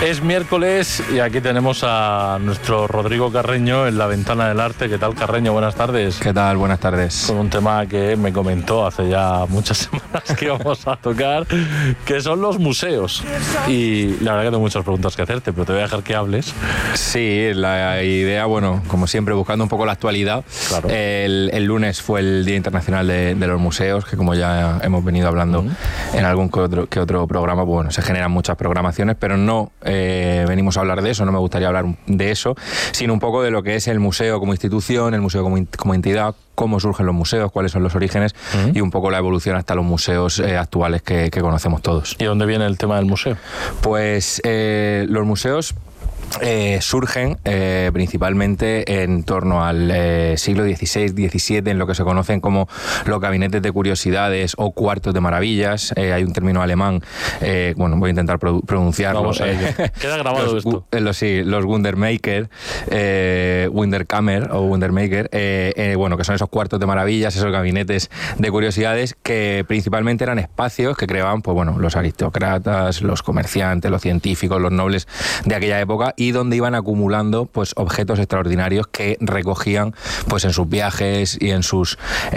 Es miércoles y aquí tenemos a nuestro Rodrigo Carreño en la Ventana del Arte. ¿Qué tal, Carreño? Buenas tardes. ¿Qué tal? Buenas tardes. Con un tema que me comentó hace ya muchas semanas que íbamos a tocar, que son los museos. Y la verdad que tengo muchas preguntas que hacerte, pero te voy a dejar que hables. Sí, la idea, bueno, como siempre, buscando un poco la actualidad. Claro. El lunes fue el Día Internacional de los Museos, que como ya hemos venido hablando en algún que otro programa, bueno, se generan muchas programaciones, pero no venimos a hablar de eso, no me gustaría hablar de eso, sino un poco de lo que es el museo como institución, el museo como entidad, cómo surgen los museos, cuáles son los orígenes y un poco la evolución hasta los museos actuales que conocemos todos. ¿Y dónde viene el tema del museo? Pues los museos surgen principalmente en torno al siglo XVI-XVII, en lo que se conocen como los gabinetes de curiosidades o cuartos de maravillas. Hay un término alemán, bueno, voy a intentar pronunciarlo. Vamos a ello. Queda grabado esto. Los Wundermaker, Wunderkammer o Wundermaker, bueno, que son esos cuartos de maravillas, esos gabinetes de curiosidades que principalmente eran espacios que creaban, pues bueno, los aristócratas, los comerciantes, los científicos, los nobles de aquella época, y donde iban acumulando pues objetos extraordinarios que recogían pues en sus viajes y en sus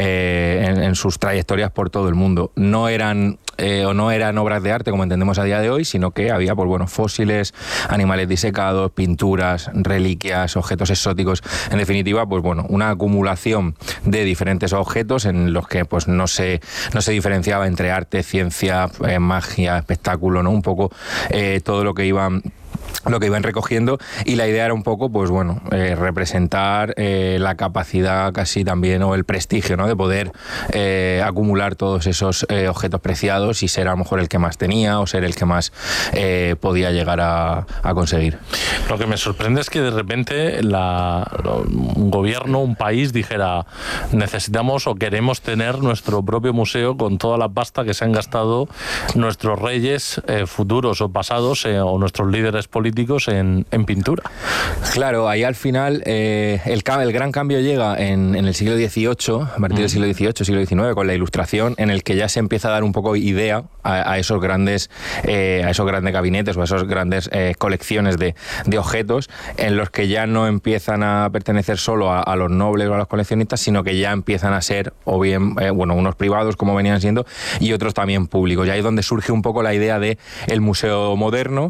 trayectorias por todo el mundo. No eran obras de arte como entendemos a día de hoy, sino que había pues bueno, fósiles, animales disecados, pinturas, reliquias, objetos exóticos, en definitiva pues bueno, una acumulación de diferentes objetos en los que pues no se diferenciaba entre arte, ciencia, magia, espectáculo, ¿no? Un poco todo lo que iban recogiendo, y la idea era un poco, pues bueno, representar la capacidad casi también, o el prestigio, ¿no? De poder acumular todos esos objetos preciados y ser a lo mejor el que más tenía o ser el que más podía llegar a conseguir. Lo que me sorprende es que de repente un gobierno, un país dijera: necesitamos o queremos tener nuestro propio museo con toda la pasta que se han gastado nuestros reyes futuros o pasados o nuestros líderes políticos en pintura. Claro, ahí al final el gran cambio llega en el siglo XVIII, a partir del siglo XVIII, siglo XIX, con la Ilustración, en el que ya se empieza a dar un poco idea a esos grandes gabinetes o a esas grandes colecciones de objetos, en los que ya no empiezan a pertenecer solo a los nobles o a los coleccionistas, sino que ya empiezan a ser o bien unos privados, como venían siendo, y otros también públicos. Y ahí es donde surge un poco la idea de el museo moderno,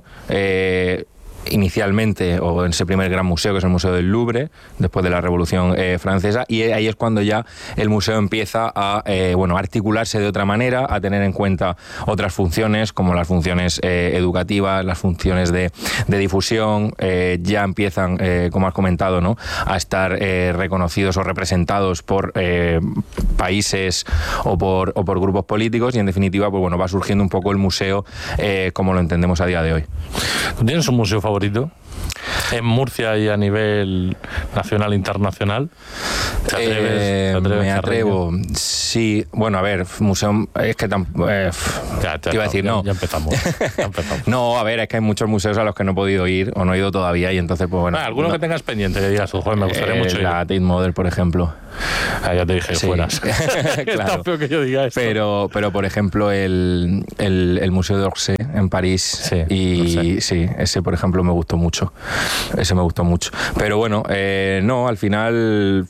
inicialmente, o en ese primer gran museo, que es el Museo del Louvre, después de la Revolución Francesa, y ahí es cuando ya el museo empieza a articularse de otra manera, a tener en cuenta otras funciones, como las funciones educativas, las funciones de difusión. Ya empiezan, como has comentado, ¿no?, a estar reconocidos o representados por países o por grupos políticos, y en definitiva pues bueno, va surgiendo un poco el museo como lo entendemos a día de hoy. ¿Tú tienes un museo favorito en Murcia y a nivel nacional e internacional? ¿Te atreves, me atrevo, sí. Bueno, a ver, museo, es que te iba a decir, no. Ya empezamos. No, a ver, es que hay muchos museos a los que no he podido ir o no he ido todavía, y entonces pues bueno. ¿Alguno que tengas pendiente que digas, joder, me gustaría mucho ir? La Tate Modern, por ejemplo. Ya te dije que fueras. Claro. Está feo que yo diga esto. Pero por ejemplo, el Museo d'Orsay en París, sí, ese por ejemplo me gustó mucho. Pero bueno, no, al final,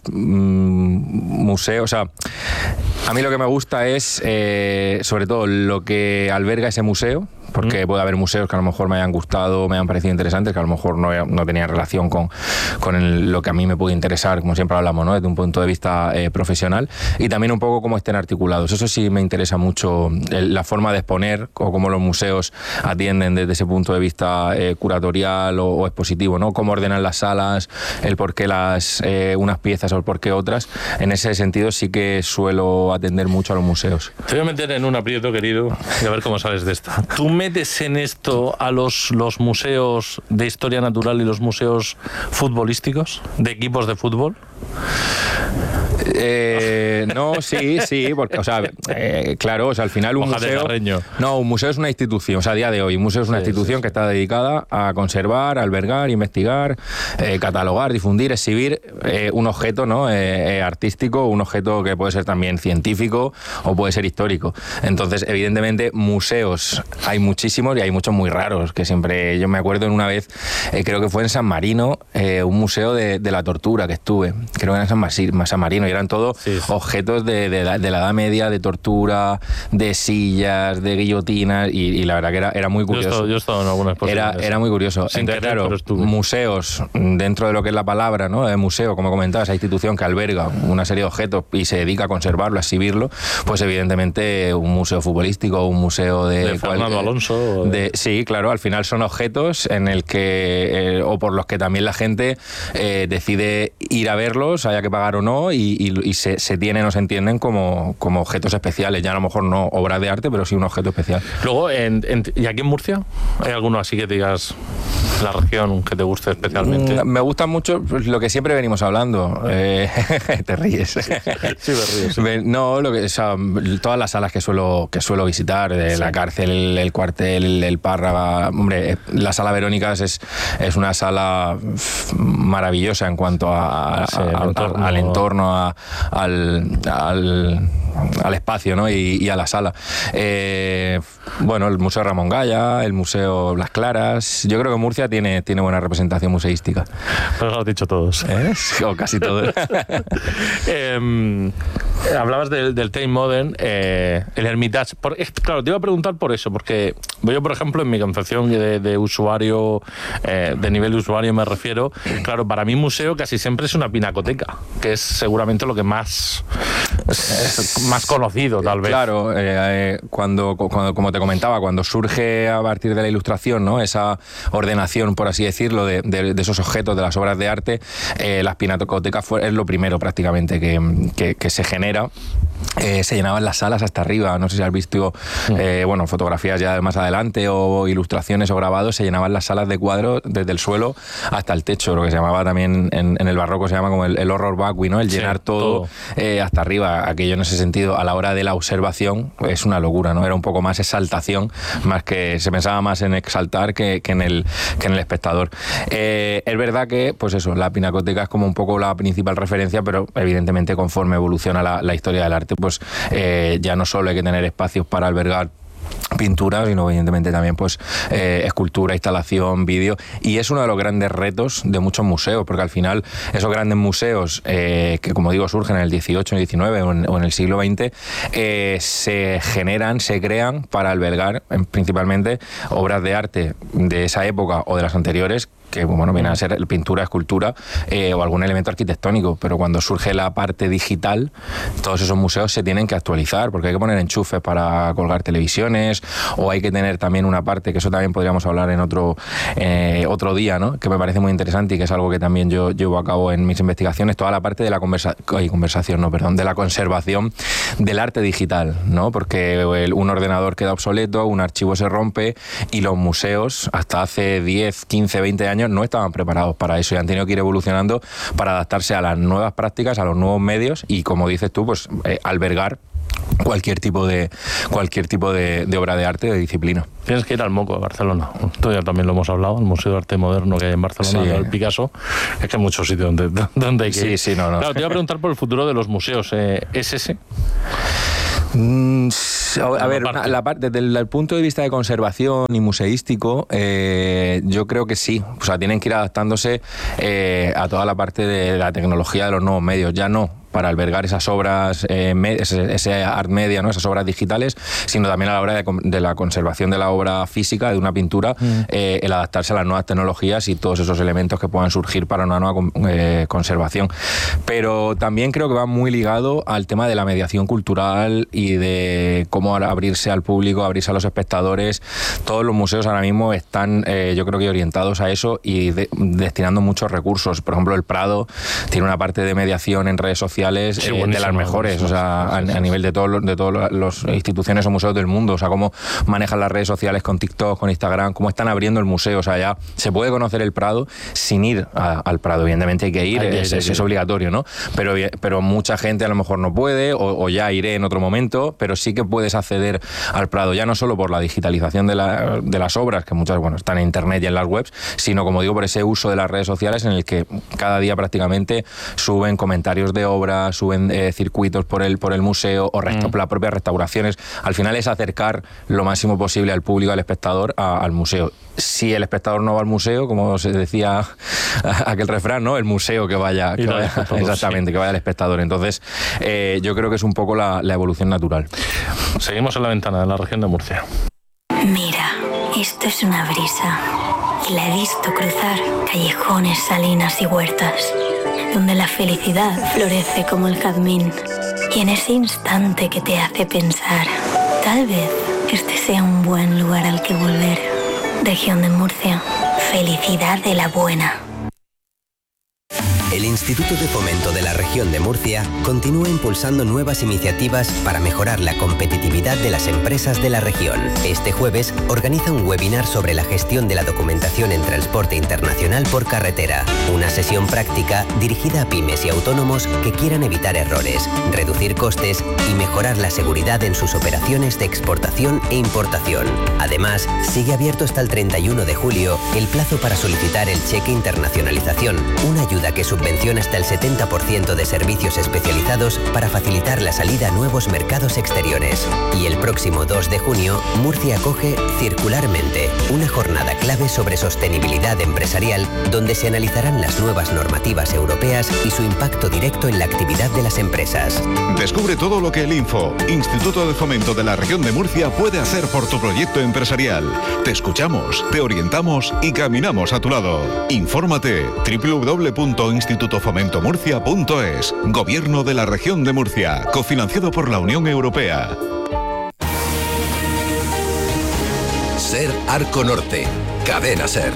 museo, o sea, a mí lo que me gusta es sobre todo lo que alberga ese museo, porque puede haber museos que a lo mejor me hayan gustado, me hayan parecido interesantes, que a lo mejor no tenían relación con lo que a mí me puede interesar, como siempre hablamos, ¿no?, desde un punto de vista profesional, y también un poco cómo estén articulados. Eso sí me interesa mucho, la forma de exponer o cómo los museos atienden desde ese punto de vista curatorial o expositivo, ¿no?, cómo ordenan las salas, el por qué unas piezas o el por qué otras. En ese sentido sí que suelo atender mucho a los museos. Te voy a meter en un aprieto, querido, y a ver cómo sales de esta. ¿Tú metes en esto a los museos de historia natural y los museos futbolísticos, de equipos de fútbol? No, sí, porque, o sea, claro, o sea, al final un museo... No, un museo es una institución, o sea, a día de hoy, un museo es una institución que está dedicada a conservar, albergar, investigar, catalogar, difundir, exhibir un objeto, ¿no? Artístico, un objeto que puede ser también científico o puede ser histórico. Entonces, evidentemente, museos hay muchísimos y hay muchos muy raros, que siempre, yo me acuerdo en una vez, creo que fue en San Marino, un museo de la tortura que estuve, creo que era en San Marino, y eran todos objetos de la Edad Media, de tortura, de sillas, de guillotinas, y la verdad que era muy curioso. Yo he estado en alguna exposición. Era muy curioso. Entonces, claro, museos, dentro de lo que es la palabra, ¿no? El museo, como comentaba, esa institución que alberga una serie de objetos y se dedica a conservarlo, a exhibirlo, pues evidentemente un museo futbolístico, un museo de Fernando Alonso. Sí, claro, al final son objetos en el que, o por los que también la gente decide ir a verlos, haya que pagar o no, y se tienen o se entienden como objetos especiales. Ya a lo mejor no obras de arte, pero sí un objeto especial. Luego, ¿y aquí en Murcia? ¿Hay alguno así que te digas la región que te guste especialmente? Me gusta mucho lo que siempre venimos hablando. Te ríes. Sí, me río. Sí. No, todas las salas que suelo visitar, la cárcel, el cuartel, el Párraga. Hombre, la sala Verónicas es una sala maravillosa en cuanto al entorno, al espacio, ¿no? y a la sala. Bueno, el Museo Ramón Gaya, el Museo Las Claras. Yo creo que Murcia tiene buena representación museística. Pues lo has dicho todos. O casi todos. Hablabas del Tate Modern, el Hermitage. Claro, te iba a preguntar por eso, porque yo, por ejemplo, en mi concepción de usuario, de nivel de usuario me refiero, claro, para mí museo casi siempre es una pinacoteca, que es seguramente lo que más conocido, tal vez. Claro, cuando, como te comentaba, cuando surge a partir de la Ilustración, ¿no? Esa ordenación, por así decirlo, de esos objetos, de las obras de arte, las pinacotecas es lo primero prácticamente que se genera. Se llenaban las salas hasta arriba, no sé si has visto fotografías ya más adelante o ilustraciones o grabados, se llenaban las salas de cuadros desde el suelo hasta el techo, lo que se llamaba también en el barroco, se llama como el horror vacui, ¿no? El llenar todo hasta arriba. Aquello en ese sentido, a la hora de la observación, es una locura, ¿no? Era un poco más exaltación, más que se pensaba más en exaltar que en el espectador. Es verdad que, pues eso, la pinacoteca es como un poco la principal referencia, pero evidentemente conforme evoluciona la historia del arte, pues ya no solo hay que tener espacios para albergar pintura, sino evidentemente también pues escultura, instalación, vídeo, y es uno de los grandes retos de muchos museos, porque al final esos grandes museos que, como digo, surgen en el 18, en el 19 o en el siglo XX, se generan, se crean para albergar principalmente obras de arte de esa época o de las anteriores, que bueno, viene a ser pintura, escultura o algún elemento arquitectónico, pero cuando surge la parte digital, todos esos museos se tienen que actualizar, porque hay que poner enchufes para colgar televisiones, o hay que tener también una parte, que eso también podríamos hablar en otro día, ¿no? Que me parece muy interesante y que es algo que también yo llevo a cabo en mis investigaciones, toda la parte de la de la conservación del arte digital, ¿no? Porque un ordenador queda obsoleto, un archivo se rompe, y los museos hasta hace 10, 15, 20 años no estaban preparados para eso y han tenido que ir evolucionando para adaptarse a las nuevas prácticas, a los nuevos medios y, como dices tú, pues albergar cualquier tipo de obra de arte, de disciplina. Tienes que ir al MOCO, a Barcelona. Esto ya también lo hemos hablado, el Museo de Arte Moderno que hay en Barcelona, el Picasso. Es que hay muchos sitios donde hay que ir. Sí, no. Claro, te iba a preguntar por el futuro de los museos. ¿Es ese? A ver, desde el punto de vista de conservación y museístico, yo creo que sí. O sea, tienen que ir adaptándose a toda la parte de la tecnología de los nuevos medios. Ya no para albergar esas obras, ese art media, ¿no? Esas obras digitales, sino también a la hora de la conservación de la obra física, de una pintura, el adaptarse a las nuevas tecnologías y todos esos elementos que puedan surgir para una nueva conservación. Pero también creo que va muy ligado al tema de la mediación cultural y de cómo abrirse al público, abrirse a los espectadores. Todos los museos ahora mismo están, yo creo que orientados a eso y destinando muchos recursos. Por ejemplo, el Prado tiene una parte de mediación en redes sociales sociales de las mejores, o sea, a nivel de todas las instituciones o museos del mundo, o sea, cómo manejan las redes sociales con TikTok, con Instagram, cómo están abriendo el museo, o sea, ya se puede conocer el Prado sin ir al Prado, evidentemente hay que ir, es obligatorio, ¿no? Pero mucha gente a lo mejor no puede, o ya iré en otro momento, pero sí que puedes acceder al Prado, ya no solo por la digitalización de las obras, que muchas, bueno, están en internet y en las webs, sino, como digo, por ese uso de las redes sociales en el que cada día prácticamente suben comentarios de obras, suben circuitos por el museo o las propias restauraciones. Al final es acercar lo máximo posible al público, al espectador, al museo. Si el espectador no va al museo, como se decía aquel refrán, ¿no? El museo que vaya exactamente, que vaya el espectador. Entonces, yo creo que es un poco la evolución natural. Seguimos en la ventana de la región de Murcia. Mira, esto es una brisa. Y la he visto cruzar callejones, salinas y huertas, donde la felicidad florece como el jazmín. Y en ese instante que te hace pensar, tal vez este sea un buen lugar al que volver. Región de Murcia, felicidad de la buena. El Instituto de Fomento de la Región de Murcia continúa impulsando nuevas iniciativas para mejorar la competitividad de las empresas de la región. Este jueves organiza un webinar sobre la gestión de la documentación en transporte internacional por carretera. Una sesión práctica dirigida a pymes y autónomos que quieran evitar errores, reducir costes y mejorar la seguridad en sus operaciones de exportación e importación. Además, sigue abierto hasta el 31 de julio el plazo para solicitar el cheque internacionalización, una ayuda que subvenciona hasta el 70% de servicios especializados para facilitar la salida a nuevos mercados exteriores. Y el próximo 2 de junio, Murcia acoge Circularmente, una jornada clave sobre sostenibilidad empresarial, donde se analizarán las nuevas normativas europeas y su impacto directo en la actividad de las empresas. Descubre todo lo que el Instituto de Fomento de la Región de Murcia, puede hacer por tu proyecto empresarial. Te escuchamos, te orientamos y caminamos a tu lado. Infórmate www.institutofomentomurcia.es. Gobierno de la Región de Murcia, cofinanciado por la Unión Europea. SER Arco Norte, Cadena SER.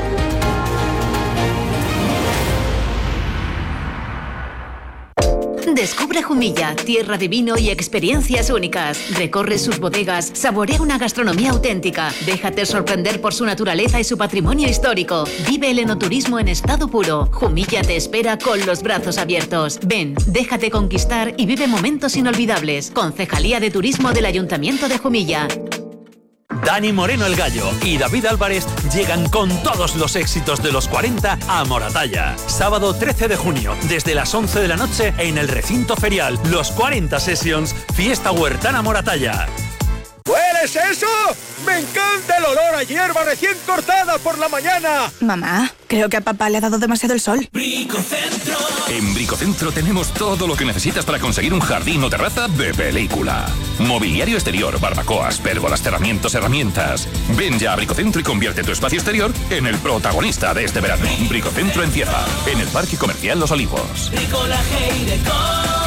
Descubre Jumilla, tierra de vino y experiencias únicas. Recorre sus bodegas, saborea una gastronomía auténtica. Déjate sorprender por su naturaleza y su patrimonio histórico. Vive el enoturismo en estado puro. Jumilla te espera con los brazos abiertos. Ven, déjate conquistar y vive momentos inolvidables. Concejalía de Turismo del Ayuntamiento de Jumilla. Dani Moreno el Gallo y David Álvarez llegan con todos los éxitos de los 40 a Moratalla. Sábado 13 de junio, desde las 11 de la noche en el recinto ferial. Los 40 Sessions, fiesta huertana Moratalla. ¿Hueles eso? ¡Me encanta el olor a hierba recién cortada por la mañana! Mamá, creo que a papá le ha dado demasiado el sol. Bricocentro. En Bricocentro tenemos todo lo que necesitas para conseguir un jardín o terraza de película. Mobiliario exterior, barbacoas, pérgolas, herramientas. Ven ya a Bricocentro y convierte tu espacio exterior en el protagonista de este verano. Bricocentro en Cieza, en el Parque Comercial Los Olivos. Bricolaje y decoración.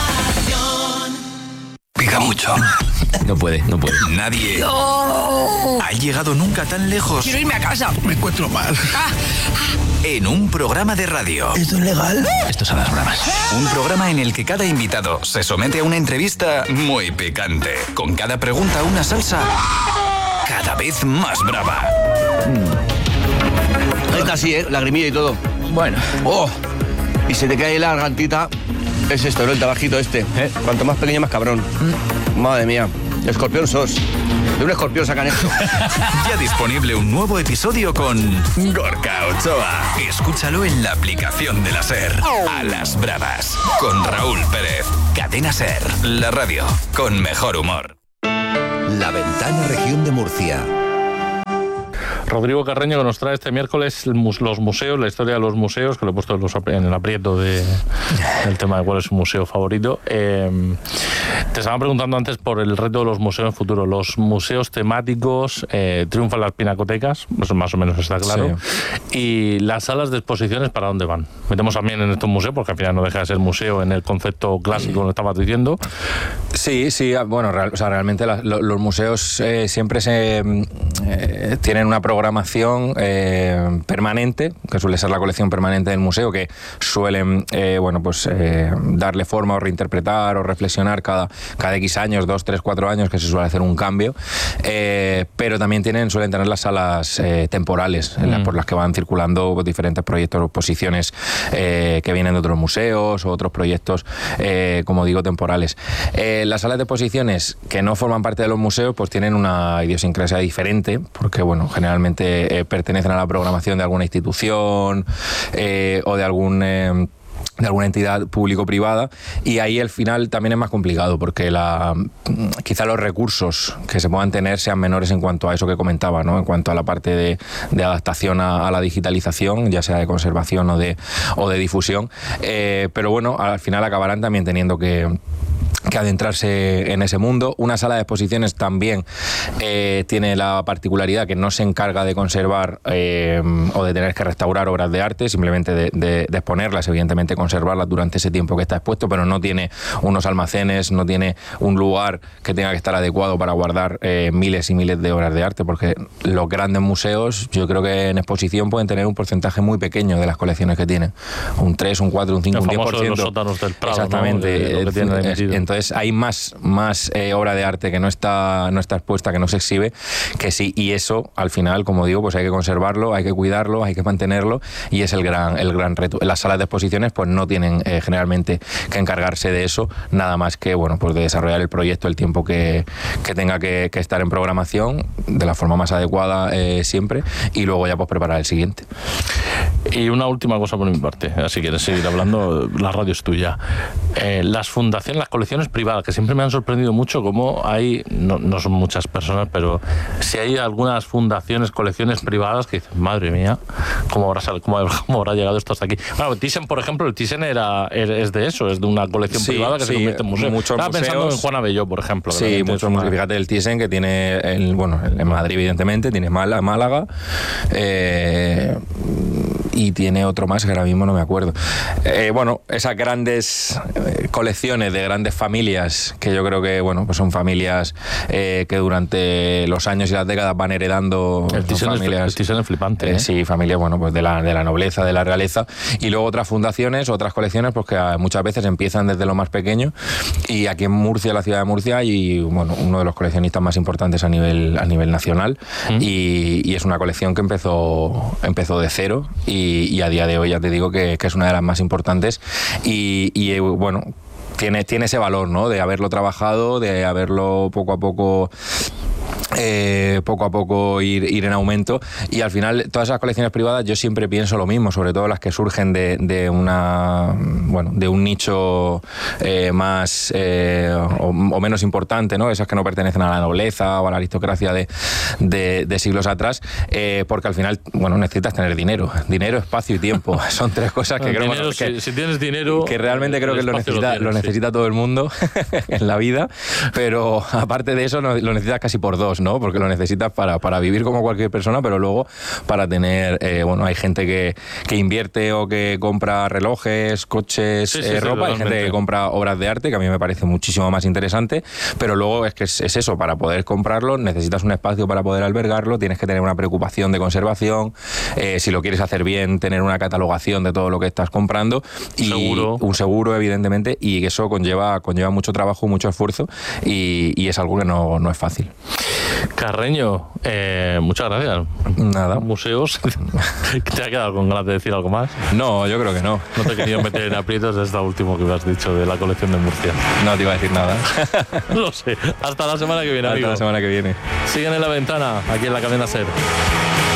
Pica mucho. No puede. Nadie ha llegado nunca tan lejos. Quiero irme a casa. Me encuentro mal. En un programa de radio. ¿Esto es legal? Esto son las bromas. Un programa en el que cada invitado se somete a una entrevista muy picante. Con cada pregunta una salsa cada vez más brava. Esta sí, lagrimilla y todo. Bueno. ¡Oh! Y se te cae la gargantita. Es esto, ¿no? El tabajito este. Cuanto más pequeño, más cabrón. Madre mía. Escorpión sos. De un escorpión sacan esto. Ya disponible un nuevo episodio con Gorka Ochoa. Escúchalo en la aplicación de la SER. A las bravas. Con Raúl Pérez. Cadena SER. La radio con mejor humor. La Ventana Región de Murcia. Rodrigo Carreño, que nos trae este miércoles los museos, la historia de los museos, que lo he puesto en el aprieto del tema de cuál es su museo favorito. Te estaba preguntando antes por el reto de los museos en futuro. Los museos temáticos, triunfan las pinacotecas, eso más o menos está claro. Sí. Y las salas de exposiciones, ¿para dónde van? Metemos también en estos museos, porque al final no deja de ser museo en el concepto clásico que estabas diciendo. Sí, bueno, realmente los museos siempre tienen una programación programación permanente, que suele ser la colección permanente del museo, que suelen darle forma o reinterpretar o reflexionar cada X años, 2, 3, 4 años, que se suele hacer un cambio, pero también suelen tener las salas temporales por las que van circulando diferentes proyectos o exposiciones que vienen de otros museos o otros proyectos, como digo, temporales. Las salas de exposiciones que no forman parte de los museos pues tienen una idiosincrasia diferente, porque bueno, generalmente pertenecen a la programación de alguna institución o de alguna entidad público-privada, y ahí al final también es más complicado porque quizá los recursos que se puedan tener sean menores en cuanto a eso que comentaba, ¿no? En cuanto a la parte de adaptación a la digitalización, ya sea de conservación o de difusión, pero bueno, al final acabarán también teniendo que adentrarse en ese mundo. Una sala de exposiciones también tiene la particularidad que no se encarga de conservar o de tener que restaurar obras de arte, simplemente de exponerlas, evidentemente conservarlas durante ese tiempo que está expuesto, pero no tiene unos almacenes, no tiene un lugar que tenga que estar adecuado para guardar miles y miles de obras de arte, porque los grandes museos, yo creo que en exposición pueden tener un porcentaje muy pequeño de las colecciones que tienen, un 3, un 4, un 5, un 10%. De los sótanos del Prado, exactamente, ¿no? Entonces hay más obra de arte que no está expuesta, que no se exhibe, que sí, y eso al final, como digo, pues hay que conservarlo, hay que cuidarlo, hay que mantenerlo, y es el gran reto. Las salas de exposiciones pues no tienen generalmente que encargarse de eso, nada más que pues de desarrollar el proyecto el tiempo que tenga que estar en programación de la forma más adecuada siempre, y luego ya pues preparar el siguiente. Y una última cosa por mi parte, si quieres seguir hablando, la radio es tuya. Las fundaciones, las colecciones privadas, que siempre me han sorprendido mucho, como hay, no son muchas personas, pero si hay algunas fundaciones, colecciones privadas que dicen, madre mía, ¿cómo habrá llegado esto hasta aquí? Bueno, Thyssen, por ejemplo, el Thyssen es de eso, es de una colección privada que se convierte en museo. Estaba pensando en Juan Abelló, por ejemplo. Sí, muchos museos. Fíjate, el Thyssen, que tiene, en Madrid, evidentemente, tiene Málaga, y tiene otro más que ahora mismo no me acuerdo. Esas grandes colecciones de grandes familias, que yo creo que pues son familias que durante los años y las décadas van heredando. El Thyssen es flipante, ¿eh? Sí, familias pues de la nobleza, de la realeza, y luego otras fundaciones, otras colecciones, pues que muchas veces empiezan desde lo más pequeño, y aquí en Murcia, la ciudad de Murcia, hay uno de los coleccionistas más importantes a nivel nacional, y es una colección que empezó de cero, y a día de hoy ya te digo que es una de las más importantes, y tiene ese valor, ¿no? De haberlo trabajado, de haberlo poco a poco ir en aumento, y al final todas esas colecciones privadas yo siempre pienso lo mismo, sobre todo las que surgen de un nicho más o menos importante, ¿no? Esas que no pertenecen a la nobleza o a la aristocracia de siglos atrás, porque al final necesitas tener dinero, espacio y tiempo. Son tres cosas que creo que si tienes dinero, que realmente creo que lo necesita todo el mundo en la vida, pero aparte de eso lo necesitas casi por dos, ¿no? Porque lo necesitas para vivir como cualquier persona, pero luego para tener, hay gente que invierte o que compra relojes, coches, ropa, hay gente que compra obras de arte, que a mí me parece muchísimo más interesante, pero luego es que es eso, para poder comprarlo necesitas un espacio para poder albergarlo, tienes que tener una preocupación de conservación, si lo quieres hacer bien, tener una catalogación de todo lo que estás comprando, y un seguro, evidentemente, y eso conlleva mucho trabajo, mucho esfuerzo, y es algo que no es fácil. Carreño, muchas gracias. Nada. Museos. ¿Te ha quedado con ganas de decir algo más? No, yo creo que no. No te he querido meter en aprietos de esta última que me has dicho, de la colección de Murcia. No te iba a decir nada. No sé. Hasta la semana que viene, amigo. Hasta la semana que viene. Siguen en La Ventana, aquí en la cadena SER.